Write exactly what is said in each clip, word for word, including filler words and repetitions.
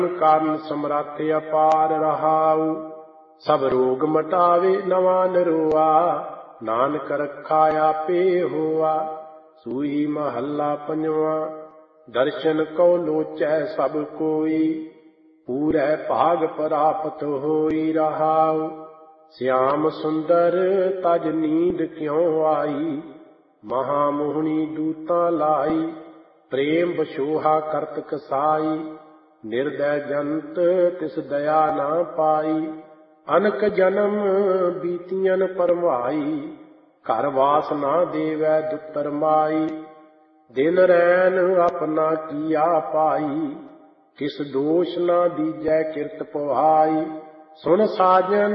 ਕਾਰਨ ਸਮਰੱਥ ਅਪਾਰ ਰਹਾਉ। ਸਭ ਰੋਗ ਮਟਾਵੇ ਨਵਾਂ ਨਰੋਆ, ਨਾਨਕ ਰਖਾ ਆਪੇ ਹੋਆ। ਸੂਈ ਮਹੱਲਾ ਪੰਜਵਾਂ। ਦਰਸ਼ਨ ਕਉ ਲੋਚੈ ਸਭ ਕੋਈ, ਪੂਰੈ ਭਾਗ ਪ੍ਰਾਪਤ ਹੋਈ ਰਹਾਉ। ਸਿਆਮ ਸੁੰਦਰ ਤਜ ਨੀਂਦ ਕਿਉ ਆਈ, ਮਹਾ ਮੋਹਣੀ ਦੂਤਾਂ ਲਾਈ। ਪ੍ਰੇਮ ਬਛੋਹਾ ਕਰਤ ਕਸਾਈ, ਨਿਰਦੈ ਜੰਤ ਤਿਸ ਦਇਆ ਨਾ ਪਾਈ। ਅਨਕ ਜਨਮ ਬੀਤੀਆਂ ਪਰਮਾਈ, ਘਰ ਵਾਸ ਨਾ ਦੇਵੈ ਦੁਤਰ ਮਾਈ। ਦਿਨ ਰੈਨ ਆਪਣਾ ਕੀਆ ਪਾਈ, ਕਿਸ ਦੋਸ਼ ਨਾ ਦੀਜੈ ਕਿਰਤ ਪਵਾਈ। ਸੁਣ ਸਾਜਨ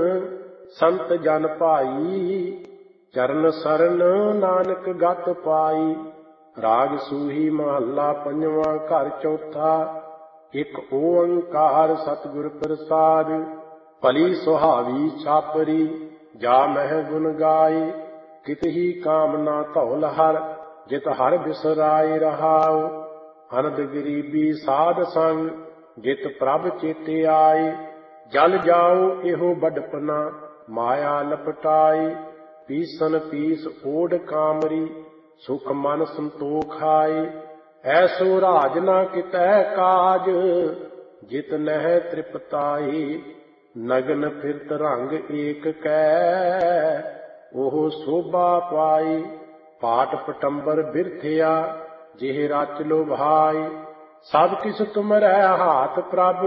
ਸੰਤ ਜਨ ਭਾਈ, ਚਰਨ ਸਰਨ ਨਾਨਕ ਗਤ ਪਾਈ। ਰਾਗ ਸੂਹੀ ਮਹੱਲਾ ਪੰਜਵਾਂ। ਘਰ ਚੌਥਾ। ਇੱਕ ਓੰਕਾਰ ਸਤਿਗੁਰ ਪ੍ਰਸਾਦਿ, ਭਲੀ ਸੁਹਾਵੀ ਛਾਪਰੀ, ਜਾ ਮਹਿ ਗੁਣ ਗਾਏ। ਕਿਤਹੀ ਕਾਮਨਾ ਧੌਲ ਹਰ, ਜਿਤ ਹਰ ਬਿਸਰਾਏ ਰਹਾਉ। ਅਨੰਦ ਗਰੀਬੀ ਸਾਧ ਸੰਗ, ਜਿਤ ਪ੍ਰਭ ਚੇਤੇ ਆਏ। ਜਲ ਜਾਓ ਇਹੋ ਬਡਪਨਾ, ਮਾਇਆ ਲਪਟਾਏ। ਪੀਸਨ ਪੀਸ ਓਢ ਕਾਮਰੀ, ਸੁਖ ਮਨ ਸੰਤੋਖ ਆਏ। ਐਸੋ ਰਾਜ ਨਾ ਕਿਤੈ ਕਾਜ, ਜਿਤ ਨਹਿ ਤ੍ਰਿਪਤਾਈ। ਨਗਨ ਫਿਰਤ ਰੰਗ ਏਕ ਕੈ, ਉਹ ਸੋਭਾ ਪਾਈ। ਪਾਟ ਪਟੰਬਰ ਬਿਰਥਿਆ, ਜਿਹ ਰਚ ਲੋਭਾਈ। ਸਭ ਕਿਛ ਤੁਮਰੈ ਹਾਥ ਪ੍ਰਭ,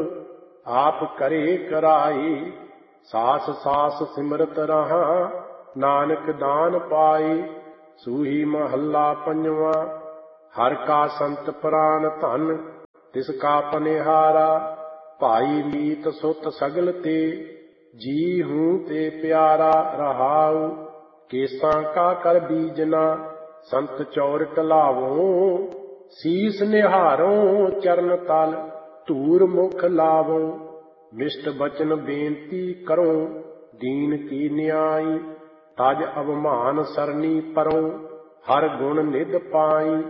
ਆਪ ਕਰੇ ਕਰਾਈ। ਸਾਸ ਸਾਸ ਸਿਮਰਤ ਰਹਾ, ਨਾਨਕ ਦਾਨ ਪਾਈ। ਸੂਹੀ ਮਹੱਲਾ ਪੰਜਵਾਂ। ਹਰ ਕਾ ਸੰਤ ਪ੍ਰਾਨ ਧਨ, ਤਿਸ ਕਾ ਪਨਿਹਾਰਾ। ਭਾਈ ਮੀਤ ਸੁਤ ਸਗਲ ਤੇ, ਜੀ ਹੂੰ ਤੇ ਪਿਆਰਾ ਰਹਾਉ। ਕੇਸਾਂ ਕਾ ਕਰ ਬੀਜਨਾ, ਸੰਤ ਚੌਰ ਟਲਾਵੋ। ਸੀਸ ਨਿਹਾਰੋ ਚਰਨ ਤਲ, ਧੂਰ ਮੁਖ ਲਾਵੋ। ਮਿਸ਼ਟ ਬਚਨ ਬੇਨਤੀ ਕਰੋ, ਦੀਨ ਕੀ ਨਿਆਈ। ਤਜ ਅਵਮਾਨ ਸਰਨੀ ਪਰੋ, ਹਰ ਗੁਣ ਨਿਧ ਪਾਈ।